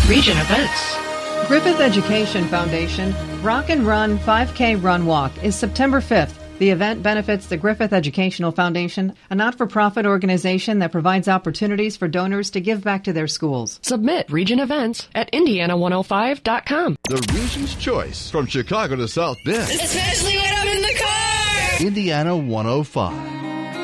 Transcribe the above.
Region events. Griffith Education Foundation Rock and Run 5K Run Walk is September 5th. The event benefits the Griffith Educational Foundation, a not-for-profit organization that provides opportunities for donors to give back to their schools. Submit region events at Indiana105.com. The Region's Choice from Chicago to South Bend. Especially when I'm in the car. Indiana 105.